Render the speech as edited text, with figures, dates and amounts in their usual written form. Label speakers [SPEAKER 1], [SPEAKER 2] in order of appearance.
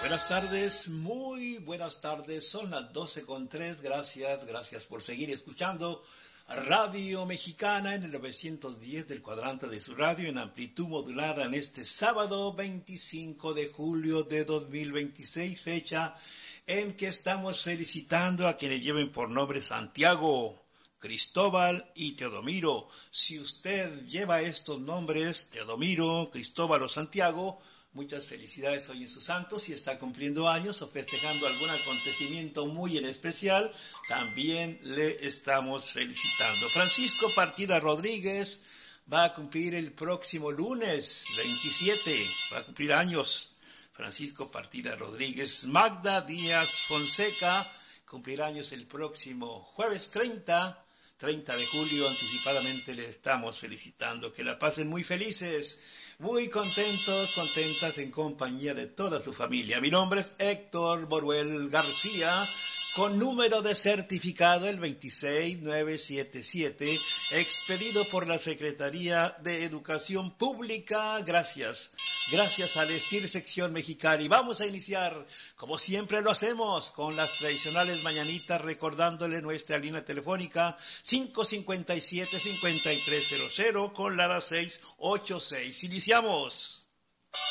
[SPEAKER 1] Buenas tardes, muy buenas tardes. Son las 12:03. Gracias por seguir escuchando Radio Mexicana en el 910 del cuadrante de su radio en amplitud modulada en este sábado 25 de julio de 2026, fecha en que estamos felicitando a quienes lleven por nombre Santiago, Cristóbal y Teodomiro. Si usted lleva estos nombres, Teodomiro, Cristóbal o Santiago, muchas felicidades hoy en su santo. Si está cumpliendo años o festejando algún acontecimiento muy en especial, también le estamos felicitando. Francisco Partida Rodríguez va a cumplir el próximo lunes 27, va a cumplir años. Francisco Partida Rodríguez. Magda Díaz Fonseca cumplirá años el próximo jueves 30 de julio. Anticipadamente le estamos felicitando. Que la pasen muy felices, muy contentas en compañía de toda su familia. Mi nombre es Héctor Boruel García, con número de certificado el 26977, expedido por la Secretaría de Educación Pública. Gracias al Estir Sección Mexicali. Vamos a iniciar, como siempre lo hacemos, con las tradicionales mañanitas, recordándole nuestra línea telefónica 557-5300 con la 686. Iniciamos.